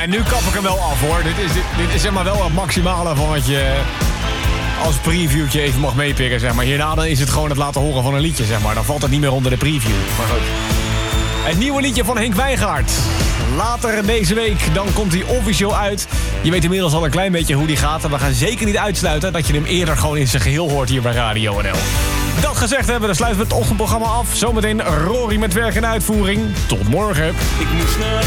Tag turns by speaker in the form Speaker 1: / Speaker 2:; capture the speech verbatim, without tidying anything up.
Speaker 1: En nu kap ik hem wel af, hoor. Dit is, dit, dit is zeg maar wel het maximale van wat je als previewtje even mag meepikken, zeg maar. Hierna dan is het gewoon het laten horen van een liedje, zeg maar. Dan valt het niet meer onder de preview. Maar goed. Het nieuwe liedje van Henk Wijngaard. Later deze week, dan komt hij officieel uit. Je weet inmiddels al een klein beetje hoe die gaat. En we gaan zeker niet uitsluiten dat je hem eerder gewoon in zijn geheel hoort hier bij Radio N L. Dat gezegd hebben, dan sluiten we het ochtendprogramma af. Zometeen Rory met werk en uitvoering. Tot morgen.
Speaker 2: Ik moest naar